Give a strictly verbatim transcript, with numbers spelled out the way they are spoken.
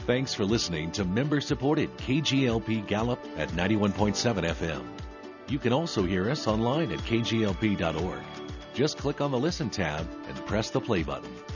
Thanks for listening to member-supported K G L P Gallup at ninety-one point seven F M. You can also hear us online at K G L P dot org. Just click on the Listen tab and press the play button.